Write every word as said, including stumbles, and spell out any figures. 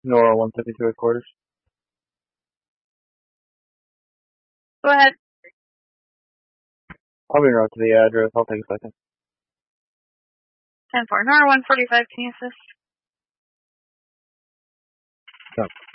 Nora one fifty-two at quarters. Go ahead. I'll be en route to the address. I'll take a second. ten four. Nora one forty-five, can you assist? Stop.